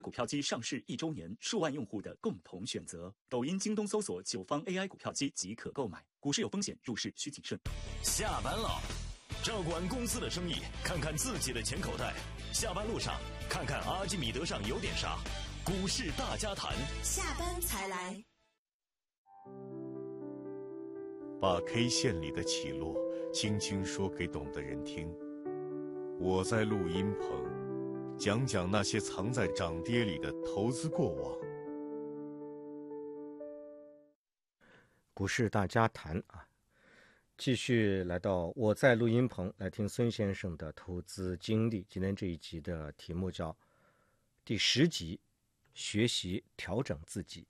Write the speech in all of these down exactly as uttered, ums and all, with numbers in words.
股票机上市一周年，数万用户的共同选择。抖音、京东搜索九方 A I 股票机即可购买。股市有风险，入市需谨慎。 下班了，照管公司的生意，看看自己的钱口袋。下班路上，看看阿基米德上有点啥。股市大家谈， 下班才来。 把 K 线里的起落轻轻说给懂的人听。我在录音棚，讲讲那些藏在涨跌里的投资过往。 股市大家谈啊，继续来到我在录音棚来听孙先生的投资经历。今天这一集的题目叫第十集，学习调整自己。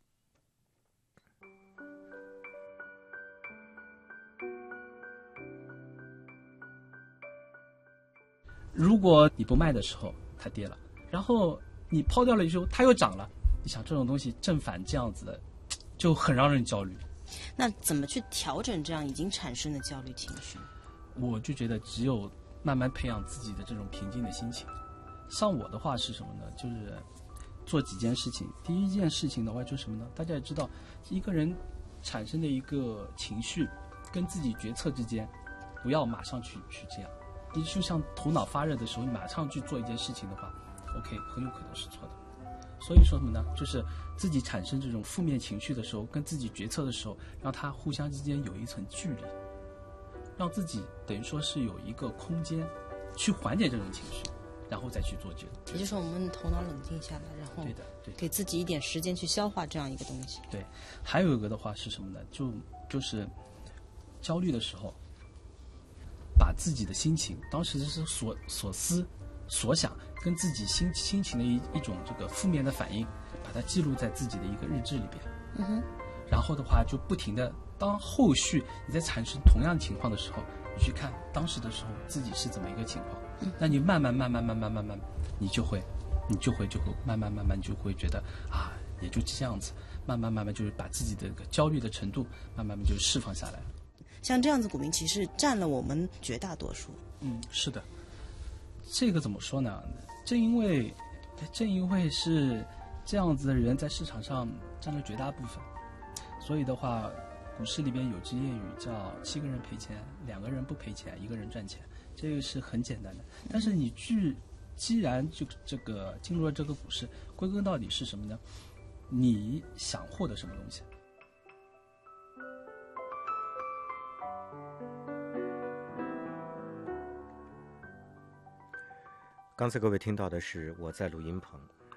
如果你不卖的时候它跌了，然后你抛掉了之后它又涨了，你想这种东西正反这样子的就很让人焦虑。 那怎么去调整这样已经产生的焦虑情绪？ 我就觉得只有慢慢培养自己的这种平静的心情。像我的话是什么呢？就是做几件事情。第一件事情的话就是什么呢？大家也知道，一个人产生的一个情绪跟自己决策之间，不要马上去去这样。你就像头脑发热的时候，你马上去做一件事情的话 ，OK， 很有可能是错的。所以说什么呢？就是自己产生这种负面情绪的时候，跟自己决策的时候，让它互相之间有一层距离，让自己等于说是有一个空间去缓解这种情绪，然后再去做决策。 也就是我们头脑冷静下来，然后对的，对的， 给自己一点时间去消化这样一个东西。 对，还有一个的话是什么呢？就就是焦虑的时候，把自己的心情，当时是所所思所想，跟自己心心情的一一种这个负面的反应，把它记录在自己的一个日志里边。 嗯哼。 然后的话，就不停的，当后续你在产生同样情况的时候，你去看当时的时候自己是怎么一个情况，嗯、那你慢慢慢慢慢慢慢慢，你就会，你就会就会慢慢慢慢你就会觉得啊，也就这样子，慢慢慢慢就是把自己的焦虑的程度慢慢慢就释放下来了。 像这样子股民其实占了我们绝大多数。 嗯，是的。这个怎么说呢？正因为正因为是这样子的人在市场上占了绝大部分，所以的话，股市里边有句谚语叫七个人赔钱，两个人不赔钱，一个人赚钱，这个是很简单的。但是你去既然就这个进入了这个股市，归根到底是什么呢？你想获得什么东西？ 刚才各位听到的是我在录音棚。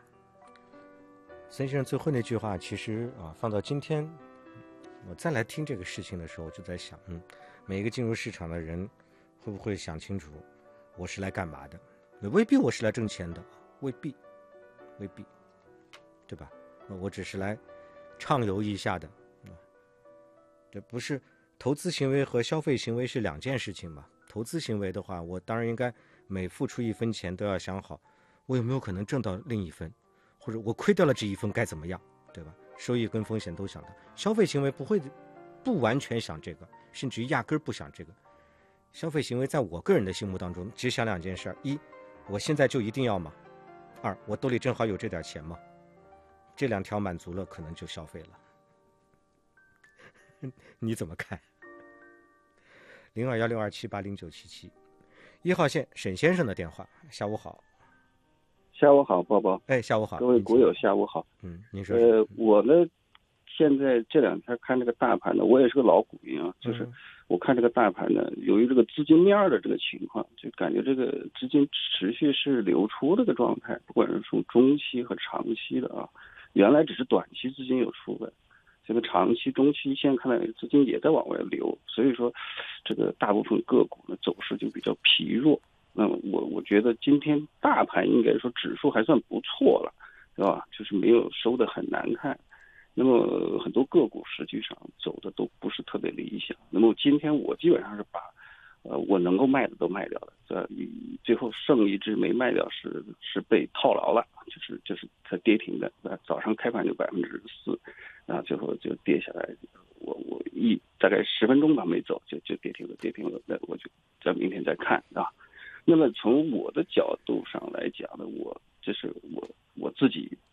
孙先生最后那句话，其实啊，放到今天，我再来听这个事情的时候，就在想，嗯，每一个进入市场的人，会不会想清楚，我是来干嘛的？未必我是来挣钱的，未必，未必，对吧？我只是来畅游一下的，这不是投资行为和消费行为是两件事情嘛？投资行为的话，我当然应该每付出一分钱都要想好，我有没有可能挣到另一分，或者我亏掉了这一分该怎么样，对吧？收益跟风险都想到。消费行为不会不完全想这个，甚至于压根儿不想这个。消费行为在我个人的心目当中只想两件事：一，我现在就一定要吗？二，我兜里正好有这点钱吗？这两条满足了，可能就消费了。你怎么看？零二幺六二七八零九七七，一号线沈先生的电话。下午好。 下午好，包包。 哎，下午好， 各位股友，下午好。 嗯，您说。 呃，我呢，现在这两天看这个大盘呢，我也是个老股民啊，就是我看这个大盘呢，由于这个资金面的这个情况，就感觉这个资金持续是流出这个状态，不管是从中期和长期的啊，原来只是短期资金有出来。这个长期、中期现在看来资金也在往外流，所以说，这个大部分个股呢走势就比较疲弱。那么我我觉得今天大盘应该说指数还算不错了，对吧？就是没有收得很难看。那么很多个股实际上走的都不是特别理想。那么今天我基本上是把，呃，我能够卖的都卖掉了，这最后剩一只没卖掉是是被套牢了，就是就是它跌停的，早上开盘就百分之四。然后最后就跌下来，我我一大概十分钟吧没走，就就跌停了，跌停了，那我就在明天再看啊。那么从我的角度上来讲呢，我这是我我自己